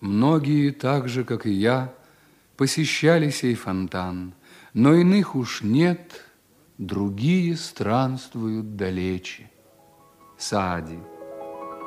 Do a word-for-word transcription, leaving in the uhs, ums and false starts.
Многие, так же, как и я, посещали сей фонтан, но иных уж нет, другие странствуют далече. Саади.